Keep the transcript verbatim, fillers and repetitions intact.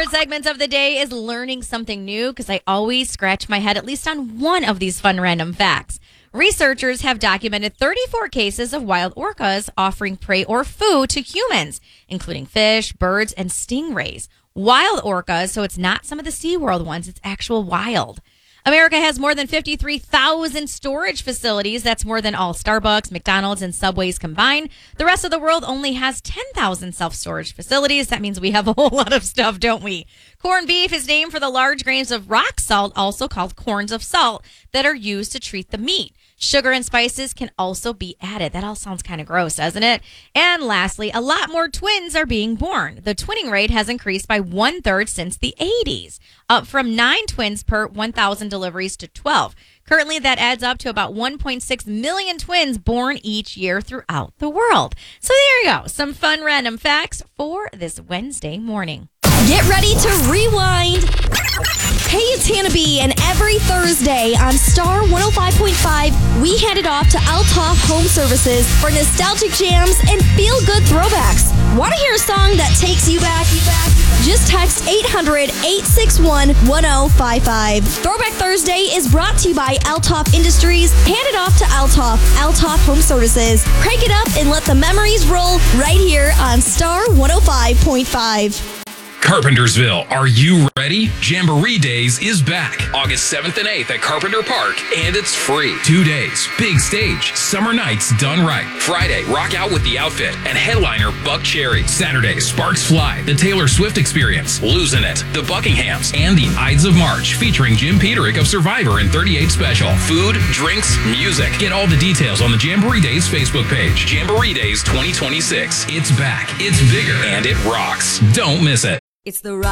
favorite segments of the day is learning something new because I always scratch my head at least on one of these fun random facts. Researchers have documented thirty-four cases of wild orcas offering prey or food to humans, including fish, birds, and stingrays. Wild orcas, so it's not some of the SeaWorld ones, it's actual wild. America has more than fifty-three thousand storage facilities. That's more than all Starbucks, McDonald's, and Subways combined. The rest of the world only has ten thousand self-storage facilities. That means we have a whole lot of stuff, don't we? Corned beef is named for the large grains of rock salt, also called corns of salt, that are used to treat the meat. Sugar and spices can also be added. That all sounds kind of gross, doesn't it? And lastly, a lot more twins are being born. The twinning rate has increased by one-third since the eighties, up from nine twins per one thousand deliveries to twelve. Currently, that adds up to about one point six million twins born each year throughout the world. So there you go. Some fun random facts for this Wednesday morning. Get ready to rewind. Hey, it's Hannah B, and every Thursday on Star one oh five point five, we hand it off to Althoff Home Services for nostalgic jams and feel-good throwbacks. Want to hear a song that takes you back? You back? Just text eight hundred, eight six one, one oh five five. Throwback Thursday is brought to you by Althoff Industries. Hand it off to Althoff, Althoff Home Services. Crank it up and let the memories roll right here on Star one oh five point five. Carpentersville, are you ready? Jamboree Days is back. August seventh and eighth at Carpenter Park, and it's free. Two days, big stage, summer nights done right. Friday, rock out with the outfit and headliner Buck Cherry. Saturday, Sparks Fly, the Taylor Swift Experience, Losing It, the Buckinghams, and the Ides of March, featuring Jim Peterick of Survivor and thirty-eight Special. Food, drinks, music. Get all the details on the Jamboree Days Facebook page. Jamboree Days twenty twenty-six. It's back, it's bigger, and it rocks. Don't miss it. It's the